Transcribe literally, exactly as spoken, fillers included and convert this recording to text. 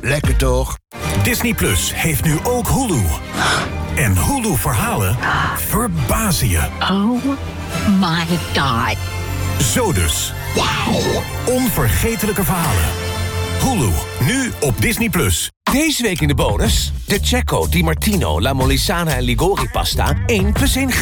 lekker toch? Disney Plus heeft nu ook Hulu. En Hulu-verhalen verbazen je. Oh my god. Zo dus. Wow. Onvergetelijke verhalen. Hulu, nu op Disney Plus. Deze week in de bonus... de Cecco, Di Martino, La Molisana en Ligori pasta één plus één